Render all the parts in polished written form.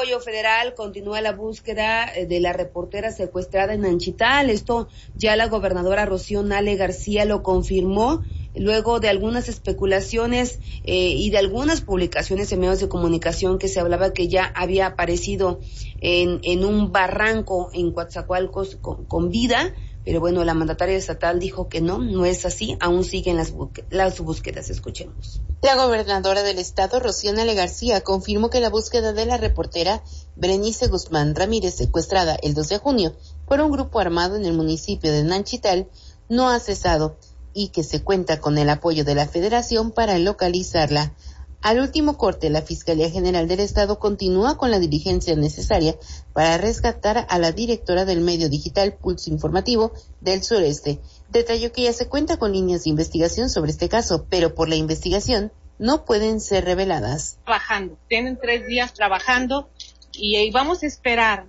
apoyo federal continúa la búsqueda de la reportera secuestrada en Nanchital. Esto ya la gobernadora Rocío Nale García lo confirmó luego de algunas especulaciones y de algunas publicaciones en medios de comunicación que se hablaba que ya había aparecido en un barranco en Coatzacoalcos con vida. Pero bueno, la mandataria estatal dijo que no es así, aún siguen las búsquedas. Escuchemos. La gobernadora del estado, Rocío Nale García, confirmó que la búsqueda de la reportera Berenice Guzmán Ramírez, secuestrada el 2 de junio por un grupo armado en el municipio de Nanchital, no ha cesado y que se cuenta con el apoyo de la Federación para localizarla. Al último corte, la Fiscalía General del Estado continúa con la diligencia necesaria para rescatar a la directora del medio digital Pulso Informativo del Sureste. Detalló que ya se cuenta con líneas de investigación sobre este caso, pero por la investigación no pueden ser reveladas. Tienen 3 días trabajando y vamos a esperar,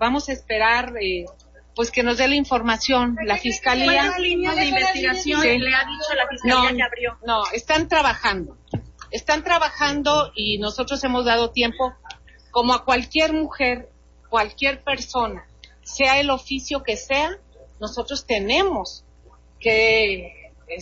pues que nos dé la información. La Fiscalía... ¿Cuál línea de investigación le ha dicho la Fiscalía que abrió? No, están trabajando y nosotros hemos dado tiempo, como a cualquier mujer, cualquier persona, sea el oficio que sea, nosotros tenemos que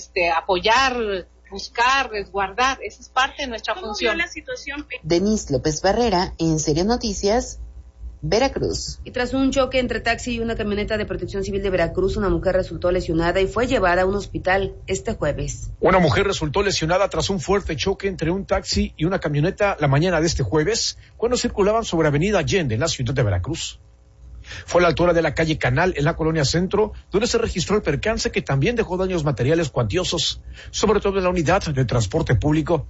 apoyar, buscar, resguardar, esa es parte de nuestra función. ¿Cómo vio la situación? Denise López Barrera, en Serio Noticias, Veracruz. Y tras un choque entre taxi y una camioneta de Protección Civil de Veracruz, una mujer resultó lesionada y fue llevada a un hospital este jueves. Una mujer resultó lesionada tras un fuerte choque entre un taxi y una camioneta la mañana de este jueves, cuando circulaban sobre Avenida Allende en la ciudad de Veracruz. Fue a la altura de la calle Canal, en la colonia Centro, donde se registró el percance que también dejó daños materiales cuantiosos, sobre todo en la unidad de transporte público.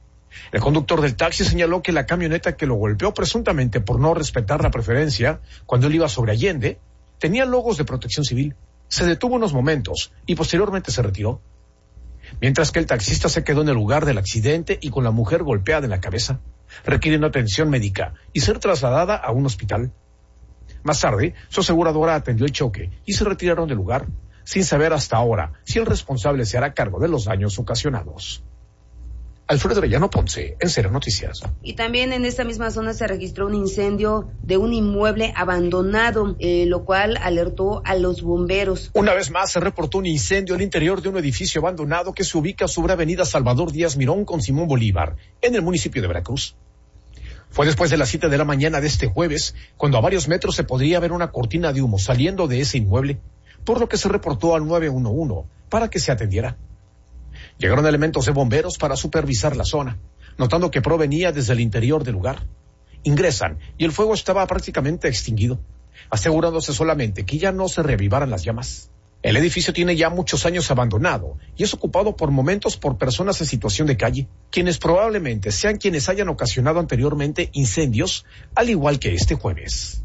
El conductor del taxi señaló que la camioneta que lo golpeó presuntamente por no respetar la preferencia cuando él iba sobre Allende tenía logos de Protección Civil. Se detuvo unos momentos y posteriormente se retiró. Mientras que el taxista se quedó en el lugar del accidente y con la mujer golpeada en la cabeza, requiriendo atención médica y ser trasladada a un hospital. Más tarde, su aseguradora atendió el choque y se retiraron del lugar, sin saber hasta ahora si el responsable se hará cargo de los daños ocasionados. Alfredo Arellano Ponce, en Serio Noticias. Y también en esta misma zona se registró un incendio de un inmueble abandonado, lo cual alertó a los bomberos. Una vez más se reportó un incendio al interior de un edificio abandonado que se ubica sobre Avenida Salvador Díaz Mirón con Simón Bolívar, en el municipio de Veracruz. Fue después de las 7 de la mañana de este jueves, cuando a varios metros se podría ver una cortina de humo saliendo de ese inmueble, por lo que se reportó al 911 para que se atendiera. Llegaron elementos de bomberos para supervisar la zona, notando que provenía desde el interior del lugar. Ingresan y el fuego estaba prácticamente extinguido, asegurándose solamente que ya no se reavivaran las llamas. El edificio tiene ya muchos años abandonado y es ocupado por momentos por personas en situación de calle, quienes probablemente sean quienes hayan ocasionado anteriormente incendios, al igual que este jueves.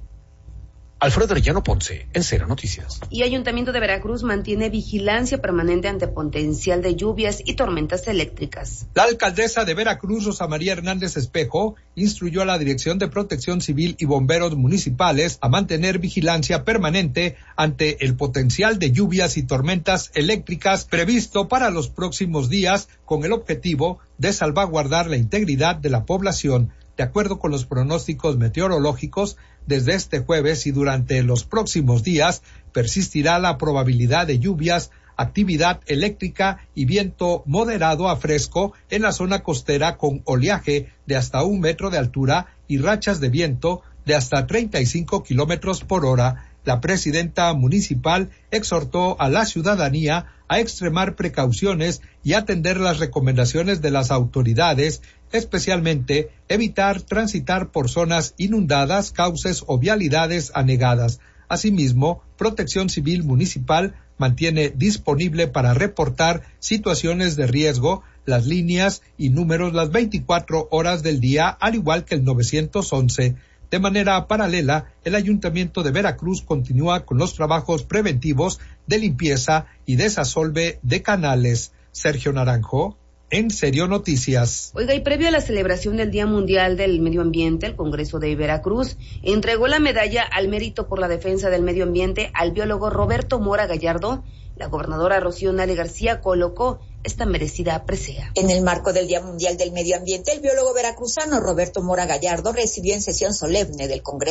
Alfredo Arellano Ponce, en Serio Noticias. Y Ayuntamiento de Veracruz mantiene vigilancia permanente ante potencial de lluvias y tormentas eléctricas. La alcaldesa de Veracruz, Rosa María Hernández Espejo, instruyó a la Dirección de Protección Civil y Bomberos Municipales a mantener vigilancia permanente ante el potencial de lluvias y tormentas eléctricas previsto para los próximos días, con el objetivo de salvaguardar la integridad de la población. De acuerdo con los pronósticos meteorológicos, desde este jueves y durante los próximos días persistirá la probabilidad de lluvias, actividad eléctrica y viento moderado a fresco en la zona costera, con oleaje de hasta 1 metro de altura y rachas de viento de hasta 35 kilómetros por hora. La presidenta municipal exhortó a la ciudadanía a extremar precauciones y atender las recomendaciones de las autoridades, especialmente evitar transitar por zonas inundadas, cauces o vialidades anegadas. Asimismo, Protección Civil Municipal mantiene disponible para reportar situaciones de riesgo las líneas y números las 24 horas del día, al igual que el 911. De manera paralela, el Ayuntamiento de Veracruz continúa con los trabajos preventivos de limpieza y desasolve de canales. Sergio Naranjo, en Serio Noticias. Oiga, y previo a la celebración del Día Mundial del Medio Ambiente, el Congreso de Veracruz entregó la medalla al mérito por la defensa del medio ambiente al biólogo Roberto Mora Gallardo. La gobernadora Rocío Nale García colocó esta merecida presea. En el marco del Día Mundial del Medio Ambiente, el biólogo veracruzano Roberto Mora Gallardo recibió en sesión solemne del Congreso